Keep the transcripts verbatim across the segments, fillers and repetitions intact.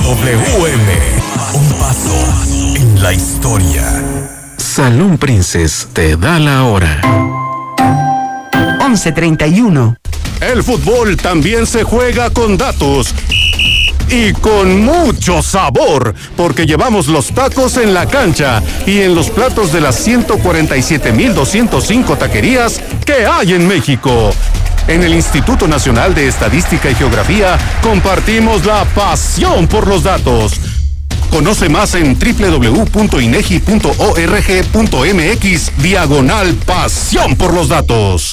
W M, un paso en la historia. Saloon Princess te da la hora. once treinta y uno. El fútbol también se juega con datos. Y con mucho sabor, porque llevamos los tacos en la cancha y en los platos de las ciento cuarenta y siete mil doscientos cinco taquerías que hay en México. En el Instituto Nacional de Estadística y Geografía compartimos la pasión por los datos. Conoce más en doble u doble u doble u punto inegi punto org punto mx diagonal pasión por los datos.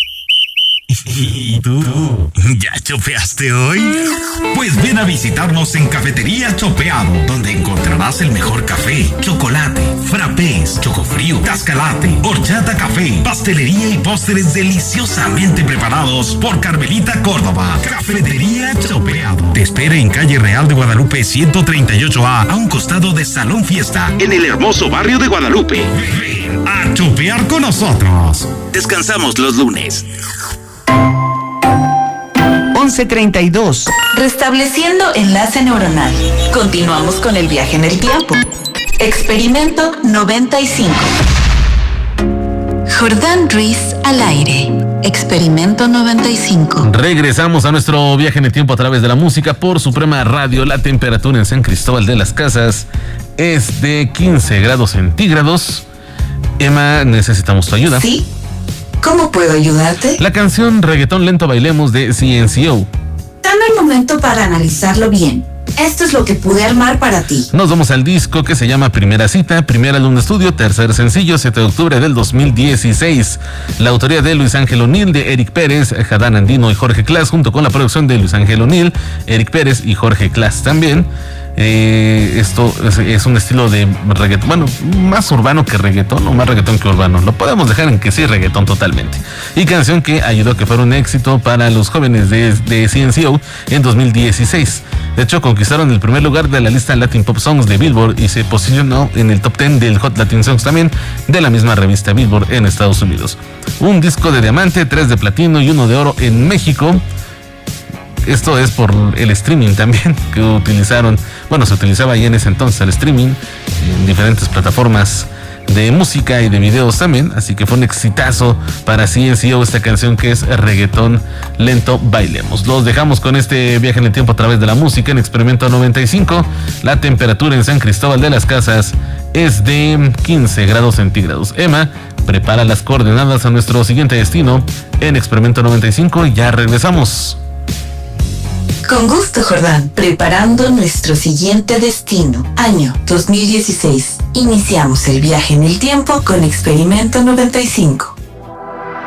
¿Y tú? ¿Ya chopeaste hoy? Pues ven a visitarnos en Cafetería Chopeado, donde encontrarás el mejor café, chocolate, frappés, chocofrío, cascalate, horchata café, pastelería y postres deliciosamente preparados por Carmelita Córdoba. Cafetería Chopeado te espera en Calle Real de Guadalupe ciento treinta y ocho A, a un costado de Salón Fiesta, en el hermoso barrio de Guadalupe. Ven a chopear con nosotros. Descansamos los lunes. once treinta y dos. Restableciendo enlace neuronal. Continuamos con el viaje en el tiempo. Experimento noventa y cinco. Jordán Ruiz al aire. Experimento noventa y cinco. Regresamos a nuestro viaje en el tiempo a través de la música por Suprema Radio. La temperatura en San Cristóbal de las Casas es de quince grados centígrados. Emma, necesitamos tu ayuda. Sí. ¿Cómo puedo ayudarte? La canción Reggaetón Lento Bailemos de C N C O. Dame un momento para analizarlo bien. Esto es lo que pude armar para ti. Nos vamos al disco que se llama Primera Cita, primer álbum de estudio, tercer sencillo, siete de octubre del dos mil dieciséis. La autoría de Luis Ángel O'Neill, de Eric Pérez, Jadán Andino y Jorge Class, junto con la producción de Luis Ángel O'Neill, Eric Pérez y Jorge Class también. Eh, esto es, es un estilo de reggaetón, bueno, más urbano que reggaetón, o más reggaetón que urbano. Lo podemos dejar en que sí, reggaetón totalmente. Y canción que ayudó a que fuera un éxito para los jóvenes de, de C N C O en dos mil dieciséis. De hecho, conquistaron el primer lugar de la lista Latin Pop Songs de Billboard y se posicionó en el top diez del Hot Latin Songs también de la misma revista Billboard en Estados Unidos. Un disco de diamante, tres de platino y uno de oro en México. Esto es por el streaming también que utilizaron, bueno, se utilizaba ahí en ese entonces el streaming en diferentes plataformas de música y de videos también, así que fue un exitazo para C N C O esta canción que es Reggaetón Lento Bailemos. Los dejamos con este viaje en el tiempo a través de la música en Experimento noventa y cinco. La temperatura en San Cristóbal de las Casas es de quince grados centígrados. Emma, prepara las coordenadas a nuestro siguiente destino en Experimento noventa y cinco y ya regresamos. Con gusto, Jordán. Preparando nuestro siguiente destino. Año dos mil dieciséis. Iniciamos el viaje en el tiempo con Experimento noventa y cinco.